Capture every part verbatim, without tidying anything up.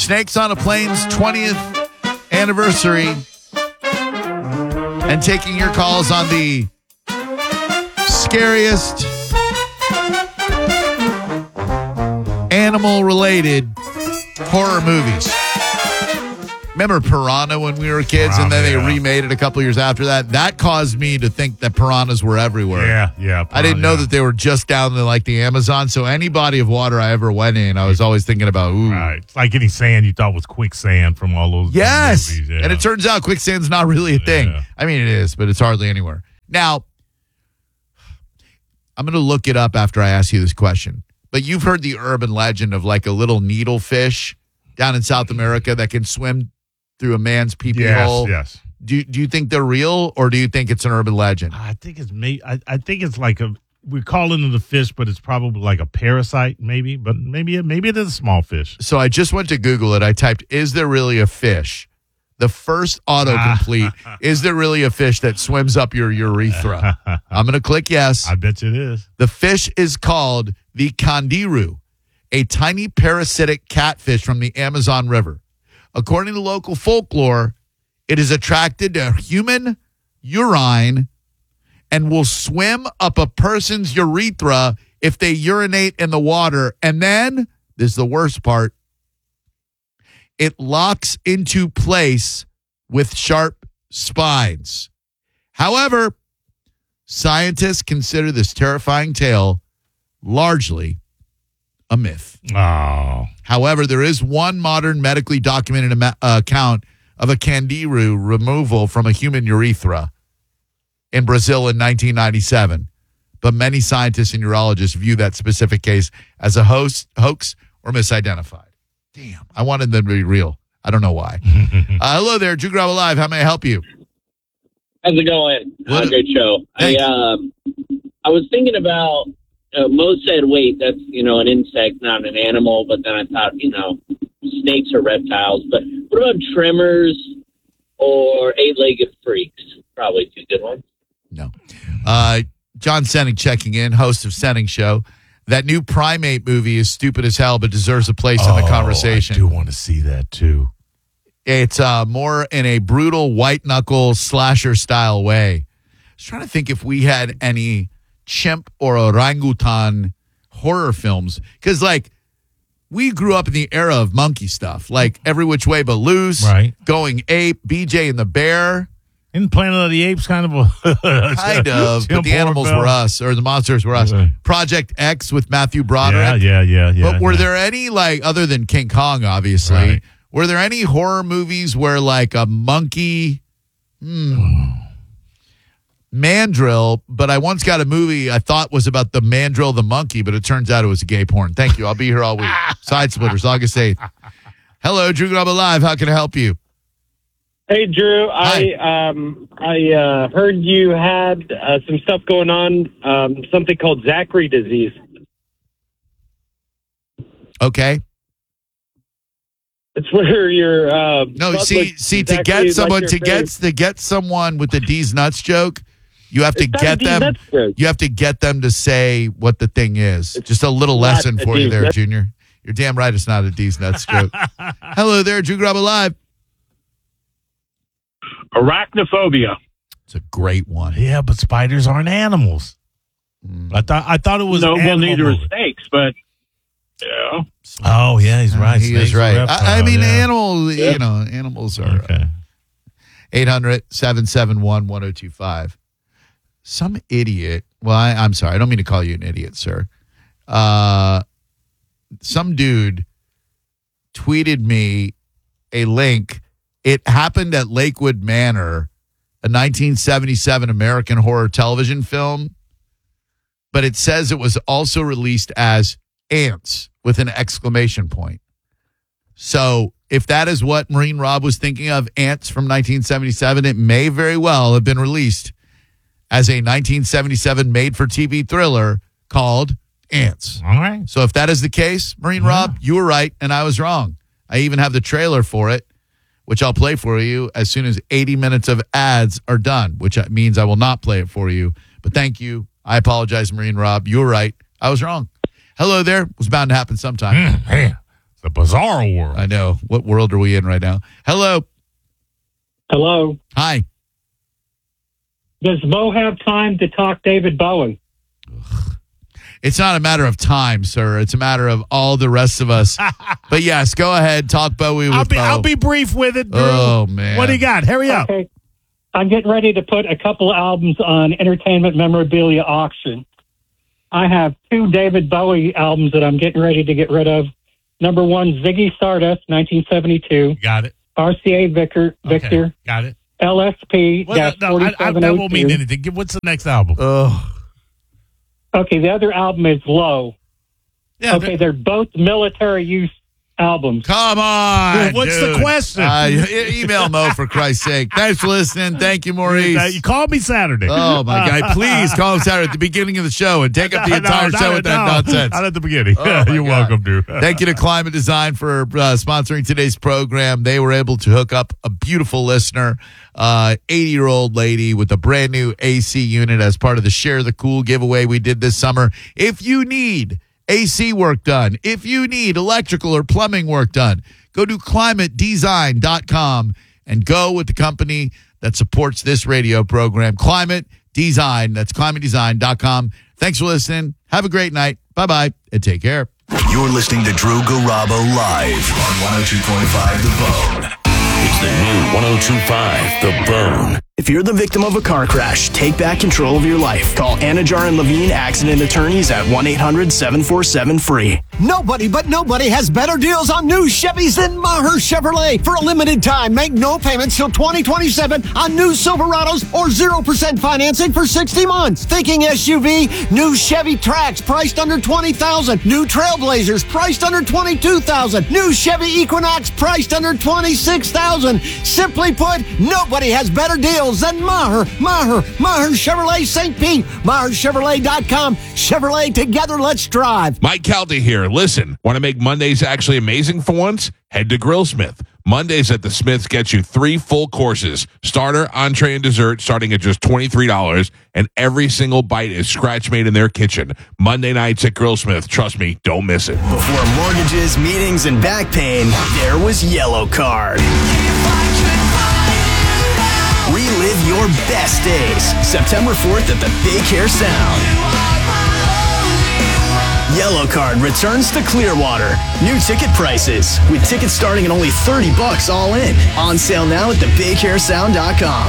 Snakes on a Plane's twentieth anniversary. And taking your calls on the scariest animal-related horror movies. Remember Piranha when we were kids, Piranha, and then they yeah. remade it a couple years after that? That caused me to think that piranhas were everywhere. Yeah, yeah. Piranha, I didn't know yeah. that they were just down in like the Amazon. So any body of water I ever went in, I was always thinking about, ooh. Right. It's like any sand you thought was quicksand from all those yes. movies. Yeah. And it turns out quicksand's not really a thing. Yeah. I mean, it is, but it's hardly anywhere. Now, I'm going to look it up after I ask you this question. But you've heard the urban legend of like a little needlefish down in South America that can swim through a man's pee-pee yes, hole. Yes, Do do you think they're real, or do you think it's an urban legend? I think it's me. I, I think it's like a. We're calling it a fish, but it's probably like a parasite, maybe. But maybe it, maybe it is a small fish. So I just went to Google it. I typed, "Is there really a fish?" The first autocomplete. Is there really a fish that swims up your urethra? I'm going to click yes. I bet you it is. The fish is called the candiru, a tiny parasitic catfish from the Amazon River. According to local folklore, it is attracted to human urine and will swim up a person's urethra if they urinate in the water. And then, this is the worst part, it locks into place with sharp spines. However, scientists consider this terrifying tale largely a myth. Oh. However, there is one modern medically documented ama- uh, account of a candiru removal from a human urethra in Brazil in nineteen ninety-seven. But many scientists and urologists view that specific case as a host, hoax or misidentified. Damn, I wanted them to be real. I don't know why. uh, hello there, Drew Garabo Live. How may I help you? How's it going? What? Uh, great show. I, uh, I was thinking about, uh, Mo said, wait, that's, you know, an insect, not an animal. But then I thought, you know, snakes are reptiles. But what about tremors or eight-legged freaks? Probably two good ones. No. Uh, John Senning checking in, host of Senning Show. That new primate movie is stupid as hell, but deserves a place oh, in the conversation. I do want to see that, too. It's uh, more in a brutal white-knuckle slasher-style way. I was trying to think if we had any chimp or orangutan horror films. Because, like, we grew up in the era of monkey stuff. Like, Every Which Way But Loose, right. Going Ape, B J and the Bear. In Planet of the Apes, kind of a... kind of, but the animals were us, or the monsters were us. Okay. Project X with Matthew Broderick. Yeah, yeah, yeah, yeah. But were yeah. there any, like, other than King Kong, obviously, right. were there any horror movies where, like, a monkey... Hmm, mandrill, but I once got a movie I thought was about the mandrill the monkey, but it turns out it was a gay porn. Thank you. I'll be here all week. Side Splitters, August eighth. Hello, Drew Garabo Live. How can I help you? Hey, Drew. Hi. I um I uh, heard you had uh, some stuff going on, um, something called Zachary disease. Okay. It's where you're. Uh, No, see, see, to exactly get someone like to your get face. to get someone with the D's nuts joke, you have to It's not a get D's them. nuts joke. You have to get them to say what the thing is. It's Just a little not lesson a for you D's there, nuts- Junior. You're damn right. It's not a D's nuts joke. Hello there, Drew Garabo Live. Arachnophobia. It's a great one. Yeah, but spiders aren't animals. Mm. I thought I thought it was No, an well, animal neither movie. is snakes, but yeah. Oh, yeah, he's right. He Snakes is are right. reptile, I, I mean, yeah. animals. You know, animals are. Okay. eight hundred, seven seven one, one oh two five. Some idiot. Well, I, I'm sorry. I don't mean to call you an idiot, sir. Uh, some dude tweeted me a link. It happened at Lakewood Manor, a nineteen seventy-seven American horror television film. But it says it was also released as Ants with an exclamation point. So if that is what Marine Rob was thinking of, Ants from nineteen seventy-seven, it may very well have been released as a nineteen seventy-seven made-for-T V thriller called Ants. All right. So if that is the case, Marine Yeah. Rob, you were right and I was wrong. I even have the trailer for it, which I'll play for you as soon as eighty minutes of ads are done, which means I will not play it for you. But thank you. I apologize, Marine Rob. You were right. I was wrong. Hello there. It was bound to happen sometime. Mm, man. The bizarre world. I know. What world are we in right now? Hello. Hello. Hi. Does Mo have time to talk David Bowie? It's not a matter of time, sir. It's a matter of all the rest of us. But yes, go ahead. Talk Bowie with I'll be, Mo. I'll be brief with it, Drew. Oh, man. What do you got? Hurry up. Okay. I'm getting ready to put a couple albums on Entertainment Memorabilia Auction. I have two David Bowie albums that I'm getting ready to get rid of. Number one, Ziggy Stardust, nineteen seventy-two. Got it. R C A Victor, Okay. Victor. Got it. L S P. Well, no, I, I, that won't mean anything. Give- What's the next album? Oh. Okay, the other album is Low. Yeah, Okay, they're both military use albums. Come on. What's dude. the question? Uh, e- email Mo, for Christ's sake. Thanks for listening. Thank you, Maurice. Uh, you called me Saturday. Oh, my God. Please call us out at the beginning of the show and take up the No, entire no, show no, with that no. nonsense. Not at the beginning. Oh, my You're God. welcome, Drew. Thank you to Climate Design for uh, sponsoring today's program. They were able to hook up a beautiful listener, uh, eighty-year-old lady with a brand new A C unit as part of the Share the Cool giveaway we did this summer. If you need A C work done, if you need electrical or plumbing work done, go to climate design dot com and go with the company that supports this radio program, Climate Design. That's climate design dot com. Thanks for listening. Have a great night. Bye-bye, and take care. You're listening to Drew Garabo live on one oh two point five The Bone. It's the new one oh two point five The Bone. If you're the victim of a car crash, take back control of your life. Call Anajar and Levine Accident Attorneys at one eight hundred seven four seven free. Nobody but nobody has better deals on new Chevys than Maher Chevrolet. For a limited time, make no payments till twenty twenty-seven on new Silverados or zero percent financing for sixty months. Thinking S U V? New Chevy Trax priced under twenty thousand dollars. New Trailblazers priced under twenty-two thousand dollars. New Chevy Equinox priced under twenty-six thousand dollars. Simply put, nobody has better deals than Maher. Maher. Maher Chevrolet Saint Pete. Maher Chevrolet dot com. Chevrolet, together, let's drive. Mike Calda here. Listen, want to make Mondays actually amazing for once? Head to Grillsmith. Mondays at the Smiths get you three full courses, starter, entree, and dessert starting at just twenty-three dollars, and every single bite is scratch-made in their kitchen. Monday nights at Grillsmith. Trust me, don't miss it. Before mortgages, meetings, and back pain, there was Yellow Card. Relive your best days. September fourth at the Big Hair Sound. Yellow Card returns to Clearwater. New ticket prices, with tickets starting at only thirty bucks all in. On sale now at the big hair sound dot com.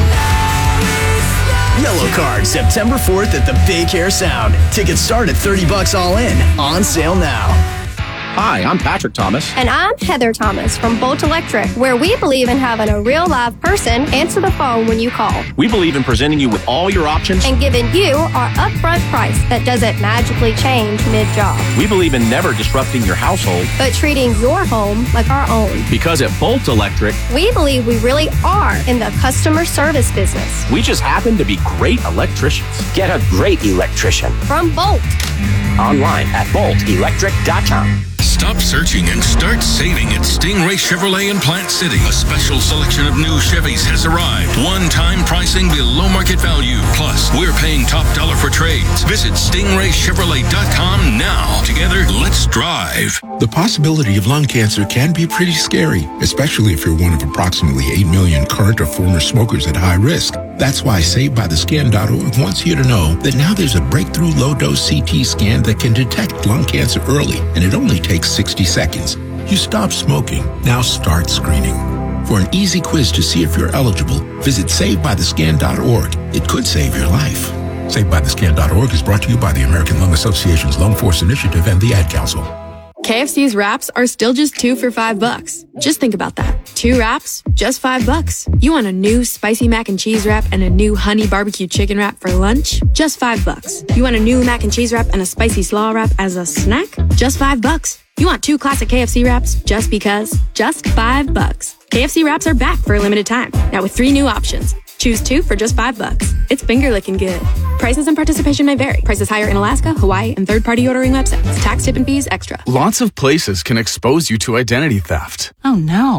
Yellow Card, September fourth at the Big Hair Sound. Tickets start at thirty bucks all in. On sale now. Hi, I'm Patrick Thomas. And I'm Heather Thomas from Bolt Electric, where we believe in having a real live person answer the phone when you call. We believe in presenting you with all your options and giving you our upfront price that doesn't magically change mid-job. We believe in never disrupting your household, but treating your home like our own. Because at Bolt Electric, we believe we really are in the customer service business. We just happen to be great electricians. Get a great electrician from Bolt. Online at bolt electric dot com. Stop searching and start saving at Stingray Chevrolet in Plant City. A special selection of new Chevys has arrived. One-time pricing below market value. Plus, we're paying top dollar for trades. Visit stingray chevrolet dot com now. Together, let's drive. The possibility of lung cancer can be pretty scary, especially if you're one of approximately eight million current or former smokers at high risk. That's why Saved By The Scan dot org wants you to know that now there's a breakthrough low-dose C T scan that can detect lung cancer early, and it only takes sixty seconds. You stop smoking, now start screening. For an easy quiz to see if you're eligible, visit Saved By The Scan dot org. It could save your life. Saved By The Scan dot org is brought to you by the American Lung Association's Lung Force Initiative and the Ad Council. K F C's wraps are still just two for five bucks. Just think about that. Two wraps, just five bucks. You want a new spicy mac and cheese wrap and a new honey barbecue chicken wrap for lunch? Just five bucks. You want a new mac and cheese wrap and a spicy slaw wrap as a snack? Just five bucks. You want two classic K F C wraps just because? Just five bucks. K F C wraps are back for a limited time. Now with three new options. Choose two for just five bucks. It's finger licking good. Prices and participation may vary. Prices higher in Alaska, Hawaii, and third-party ordering websites. Tax, tip, and fees extra. Lots of places can expose you to identity theft. Oh no.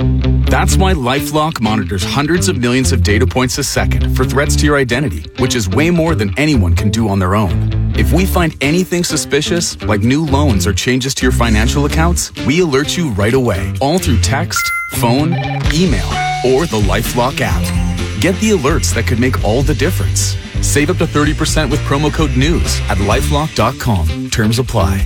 That's why LifeLock monitors hundreds of millions of data points a second for threats to your identity, which is way more than anyone can do on their own. If we find anything suspicious, like new loans or changes to your financial accounts, we alert you right away, all through text, phone, email, or the LifeLock app. Get the alerts that could make all the difference. Save up to thirty percent with promo code NEWS at lifelock dot com. Terms apply.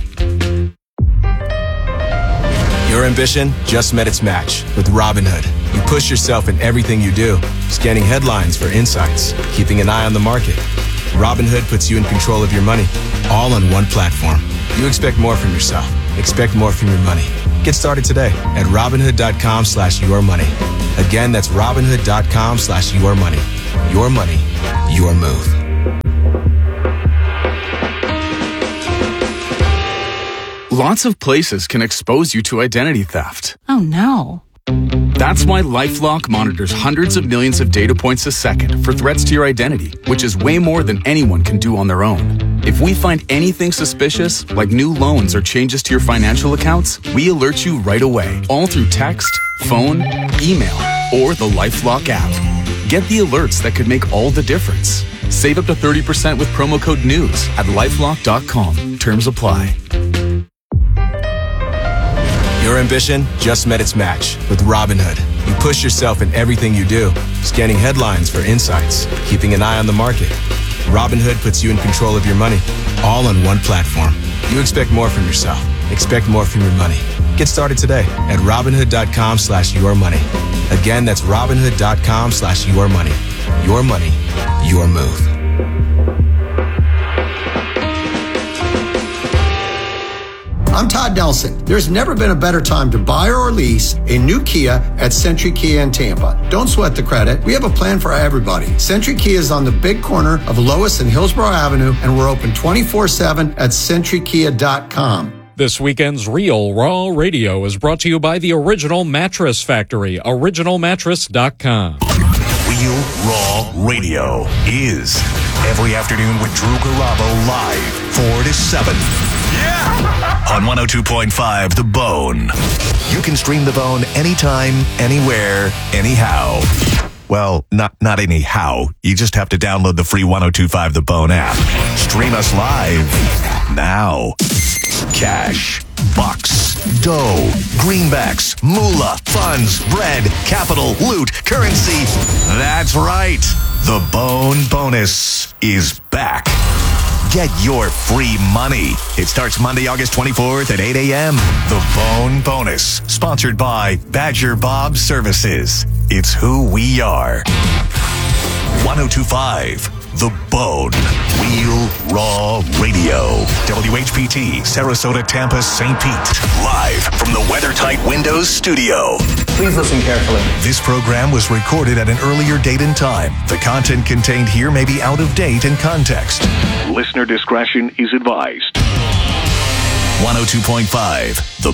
Your ambition just met its match with Robinhood. You push yourself in everything you do, scanning headlines for insights, keeping an eye on the market. Robinhood puts you in control of your money, all on one platform. You expect more from yourself. Expect more from your money. Get started today at Robinhood.com slash your money. Again, that's Robinhood.com slash your money. Your money, your move. Lots of places can expose you to identity theft. Oh no. That's why LifeLock monitors hundreds of millions of data points a second for threats to your identity, which is way more than anyone can do on their own. If we find anything suspicious, like new loans or changes to your financial accounts, we alert you right away, all through text, phone, email, or the LifeLock app. Get the alerts that could make all the difference. Save up to thirty percent with promo code NEWS at lifelock dot com. Terms apply. Your ambition just met its match with Robinhood. You push yourself in everything you do, scanning headlines for insights, keeping an eye on the market. Robinhood puts you in control of your money, all on one platform. You expect more from yourself. Expect more from your money. Get started today at Robinhood.com slash your money. Again, that's Robinhood.com slash your money. Your money, your move. I'm Todd Nelson. There's never been a better time to buy or lease a new Kia at Century Kia in Tampa. Don't sweat the credit. We have a plan for everybody. Century Kia is on the big corner of Lois and Hillsborough Avenue, and we're open twenty-four seven at century kia dot com. This weekend's Real Raw Radio is brought to you by the Original Mattress Factory, original mattress dot com. Real Raw Radio is every afternoon with Drew Garabo live, four to seven. Yeah! On one oh two point five The Bone. You can stream The Bone anytime, anywhere, anyhow. Well, not not anyhow. You just have to download the free one oh two point five The Bone app. Stream us live now. Cash, bucks, dough, greenbacks, moolah, funds, bread, capital, loot, currency. That's right. The Bone Bonus is back. Get your free money. It starts Monday, August twenty-fourth at eight a.m. The Bone Bonus, sponsored by Badger Bob Services. It's who we are. one oh two point five The Bone. Real Raw Radio. W H P T, Sarasota, Tampa, Saint Pete. Live from the WeatherTight Windows studio. Please listen carefully. This program was recorded at an earlier date and time. The content contained here may be out of date in context. Listener discretion is advised. one oh two point five The